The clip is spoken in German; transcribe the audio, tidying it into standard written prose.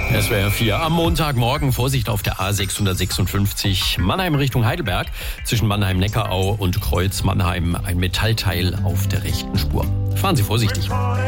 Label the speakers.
Speaker 1: SWR 4 am Montagmorgen. Vorsicht auf der A656 Mannheim Richtung Heidelberg. Zwischen Mannheim-Neckarau und Kreuz Mannheim ein Metallteil auf der rechten Spur. Fahren Sie vorsichtig.